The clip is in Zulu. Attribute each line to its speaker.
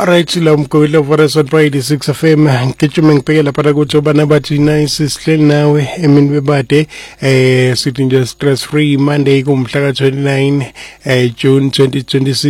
Speaker 1: Alright, la mgwilo Vorason Friday 6 FM ngigijima ngibhekela phela ukuthi obana bathi nice sihleli nawe emini bebade sithi nje stress free Monday kumhla ka 29 June 2026.